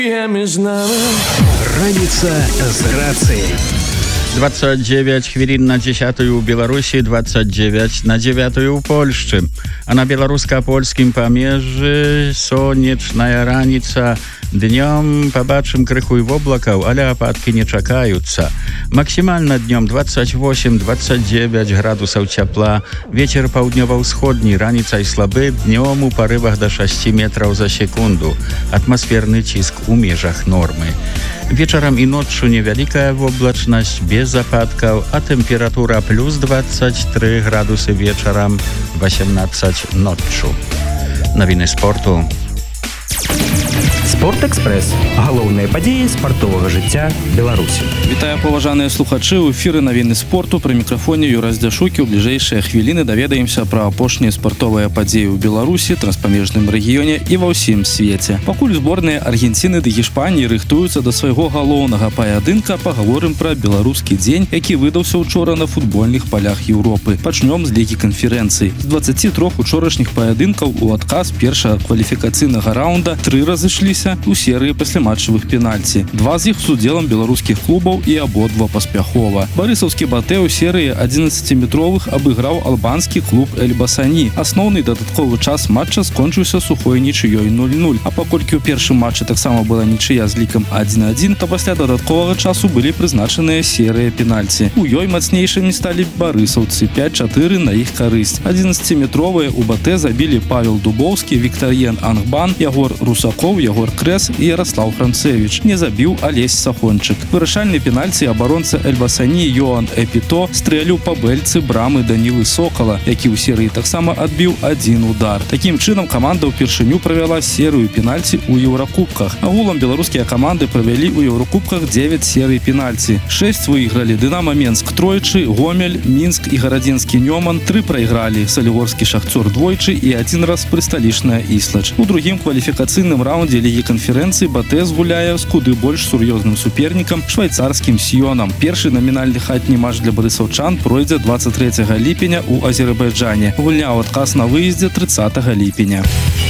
Раніца з рацыяй. 29 хвілін на 10 у Беларусі, 29 на 9 у Польшчы. А на беларуска-польскім памежжы сонечная раніца. Днём побачым крыху і воблакаў, але ападкі не чакаюцца. Максімальна днём 28-29 градусаў цяпла. Вецер паўднёва-ўсходні, раніцай слабы, днём у парывах до 6 метраў за секунду. Атмасферны ціск у межах нормы. Вечарам і ноччу невялікая воблачнасць без ападкаў, а тэмпература плюс 23 градусы вечарам, 18 ноччу. Навіны спорту. Спортэкспрэс. Галоўныя падзеі спартовага жыцця Беларусі. Вітаю, паважаныя слухачы. У эфіры навіны спорту. Пры мікрафоне Юрас Дзяшукі. У бліжэйшыя хвіліны даведаемся пра апошнія спартовыя падзеі ў Беларусі, транспамежным рэгіёне і ва ўсім свеце. Пакуль зборныя Аргенціны ды Гішпаніі рыхтуюцца да свайго галоўнага паядынка, пагаворым пра беларускі дзень, які выдаўся учора на футбольных палях Еўропы. Пачнём з лігі канферэнцыі. З 23 учорашніх паядынкаў у адказ першага кваліфікацыйнага раунда 3 разышліся у серыі пасляматчавых пенальці. 2 з іх з удзелам беларускіх клубаў і абодва паспяхова. Барысаўскі Батэ ў серыі 11-метровых абыграў албанскі клуб Эльбасані. Асноўны дадатковы час матча скончыўся сухой нічыёй 0-0. А паколькі ў першым матчы таксама была нічыя з лікам 1-1, то пасля дадатковага часу былі прызначаныя серыя пенальці. У ёй мацнейшымі сталі барысаўцы, 5-4 на іх карысць. 11-метровыя у Батэ забілі Павел Дубоўскі, Віктар'ен Ангбан, Ягор Русаков, Ягор Крэс і Ярослав Францевич. Не забіў Алесь Сафончык. Вырашальны пенальці абаронца Эльбасані Йоан Эпіто стрэліў па бэльцы брамы Данілы Сокала, які ў серыі таксама адбіў 1 удар. Такім чынам каманда ўпершыню правяла серыю пенальці ў Еўракубках. Агулам беларускія каманды правялі ў Еўракубках 9 серый пенальці. 6 выйгралі Дынама Менск тройчы, Гомель, Мінск і Гарадзінскі Нёман, 3 прайгралі Салігорскі Шахцёр двойчы і 1 раз прысталічная Іслач. У другім кваліфікацыйным раўндзе лігі канферэнцыі Батэ згуляе з куды больш сур'ёзным супернікам швайцарскім Сіёнам. Першы намінальны хатні матч для барысаўчан пройдзе 23 ліпеня ў Азербайджане. Гульня ў адказ на выездзе 30 ліпеня.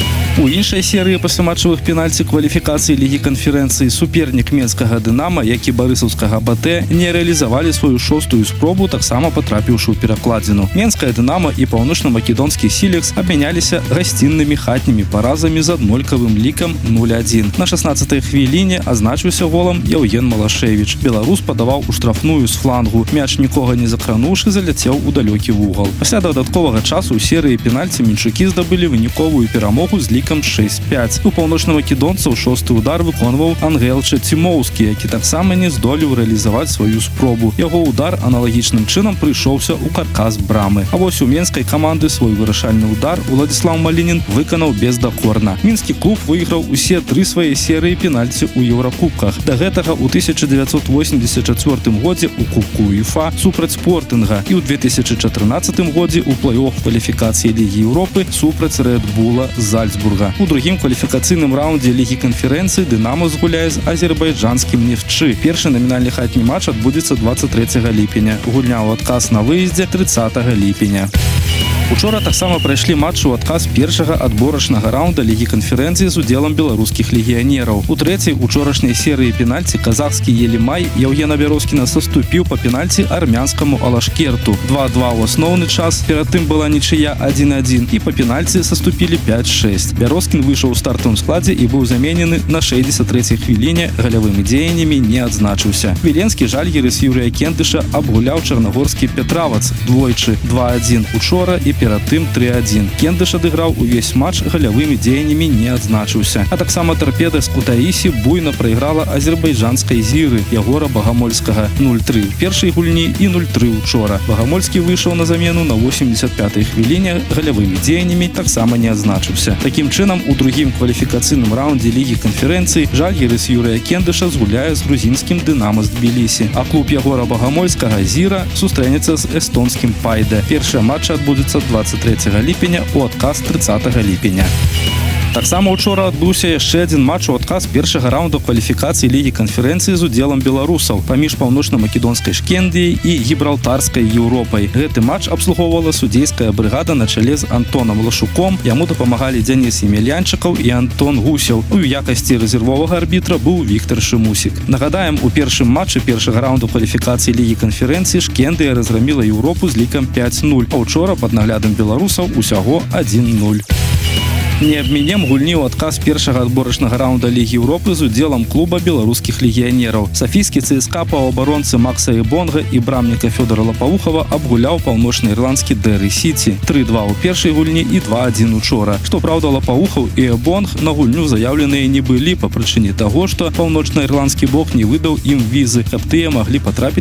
У іншай серыі пасляматчавых пенальці кваліфікацыі лігі канферэнцыі супернік менскага Дынама, як і барысаўскага Батэ, не рэалізавалі сваю 6-ю спробу, таксама патрапіўшы ў перакладзіну. Менская Дынама і паўночна-македонскі Сілекс абмяняліся гасціннымі хатнімі паразамі з аднолькавым лікам 0-1. На 16-й хвіліне азначыўся голам Яўген Малашевіч. Беларус падаваў у штрафную з флангу. Мяч нікога не закрануўшы, заляцеў у далёкі вугал. Пасля дадатковага часу ў серыі пенальці мінчукі здабылі выніковую перамогу з лікам 6-5. У паўночна-македонцаў 6-й удар выконваў Ангел Чацімоўскі, які таксама не здолеў рэалізаваць сваю спробу. Яго удар аналагічным чынам прыйшоўся ў каркас брамы. А вось у менскай каманды свой вырашальны удар Уладзіслаў Малінін выканаў бездакорна. Мінскі клуб выйграў усе 3 свае серыі пенальці ў Еўракубках. Да гэтага ў 1984 годзе у Кубку УЕФА супраць Спортинга і ў 2014 годзе ў плэй-офф кваліфікацыі Лігі Еўропы супраць Red Bulla Зальцбурга. У другім кваліфікацыйным раўндзе лігі канферэнцыі Дынамо згуляе з азербайджанскім Нефтчы. Першы намінальны хатні матч адбудзецца 23 ліпеня. Гульня ў адказ на выездзе 30 ліпеня. Учора таксама прайшлі матчы ў адказ першага адборачнага раунда лігі канферэнцыі з удзелам беларускіх легіянераў. У трэцяй учорашняй серыі пенальці казахскі Елімай Яўген Абяроскіна саступіў па пенальці армянскаму Алашкерту. 2-2 ў асноўны час, перад тым была нічыя 1-1 і па пенальці саступілі 5-6. Бяроскін выйшаў у стартавым складзе і быў заменены на 63-й хвіліне, галявымі дзеяннямі не адзначыўся. Віленскі Жальгірыс Юрыя Кентыша абгуляў чарнагорскі Петравац двойчы 2-1 учора і перад тым 3-1. Кендыш адыграў увесь матч, галявымі дзеяннямі не адзначыўся. А таксама Тарпеда з Кутаісі буйна прайграла азербайджанскай Зіры Ягора Багамольскага 0-3 у першай гульні і 0-3 учора. Багамольскі выйшаў на замену на 85-й хвіліне, галявымі дзеяннямі таксама не адзначыўся. Такім чынам, у другім кваліфікацыйным раўндзе лігі канферэнцыі Жальгірыс Юрыя Кендыша згуляе з грузінскім Дынама з Тбілісі, а клуб Ягора Багамольскага Зіра сустрэнецца з эстонскім Пайде. Першыя матчы адбудзецца 23 ліпеня, у адказ 30 ліпеня. Таксама учора адбыўся яшчэ адзін матч у адказ першага раунда кваліфікацыі лігі канферэнцыі з удзелам беларусаў паміж паўночна-македонскай Шкендыяй і гібралтарскай Еўропай. Гэты матч абслугоўвала судзейская брыгада на чале з Антонам Лашуком. Яму дапамагалі Дзяніс Емельянчыкаў і Антон Гусяў. У якасці рэзервовага арбітра быў Віктор Шымусік. Нагадаем, у першым матчы першага раунду кваліфікацыі лігі канферэнцыі Шкендыя разграміла Еўропу з лікам 5-0, а учора пад наглядам беларусаў усяго 1-0. Не абмінем гульні ў адказ першага адборачнага раунда Лігі Еўропы з удзелам клуба беларускіх легіянераў. Сафійскі ЦСКА паўабаронцы Макса Ебонга і брамніка Фёдора Лапавухава абгуляў паўночна-ірландскі Дэры Сіці. 3-2 ў першай гульні і 2-1 учора. Што праўда, Лапавухаў і Ебонг на гульню заяўленыя не былі па прычыне таго, што паўночна-ірландскі бок не выдаў ім візы, каб тыя маглі патрапіць